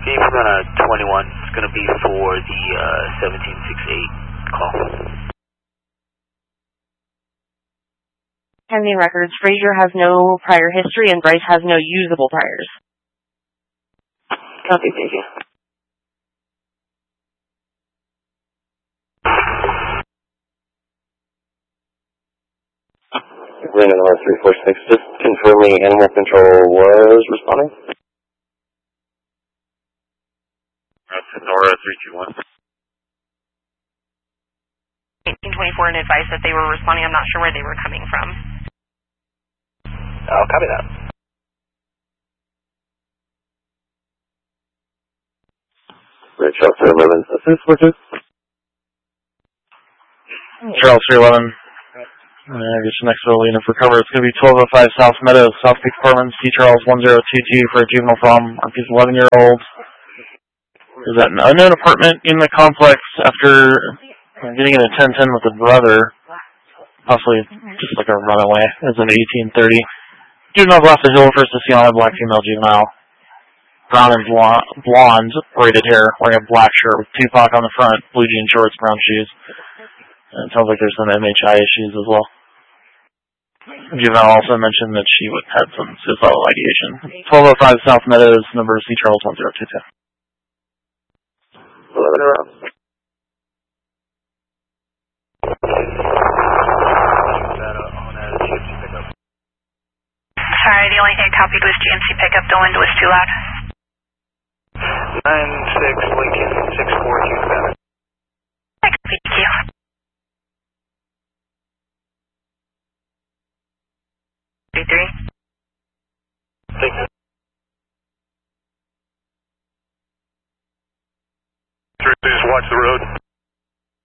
Can you put on a 21? It's going to be for the 1768 call. Pending records, Frazier has no prior history and Bryce has no usable priors. Copy, thank you. Ring number 346, just confirming animal control was responding. Nora 321. 1824 and advised that they were responding. I'm not sure where they were coming from. I'll copy that. Rich Officer 11, assist for two. Charles 311. I guess next little unit for cover. It's going to be 1205 South Meadows, South Peak Apartments, C. Charles 1022 for a juvenile problem. RP's 11-year-old. Is at an unknown apartment in the complex after getting in a 1010 with a brother. Possibly just like a runaway. It was an 1830. Juvenile glass of hill, first to see on a black female juvenile. Brown and blonde braided hair, wearing a black shirt with Tupac on the front, blue jean shorts, brown shoes. And it sounds like there's some MHI issues as well. Juvenile also mentioned that she had some suicidal ideation. 1205 South Meadows, number C. Charles 1022. 11 around. Sorry, the only thing I copied was GMC pickup. The window was too loud. 96 Lincoln 6427. Thank you. Three. Thank you. Just watch the road.